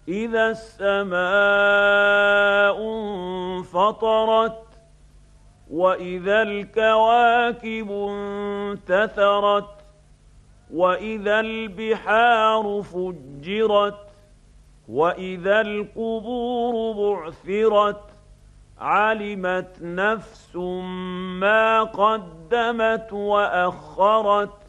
إذا السماء انفطرت وإذا الكواكب انتثرت وإذا البحار فجرت وإذا القبور بعثرت علمت نفس ما قدمت وأخرت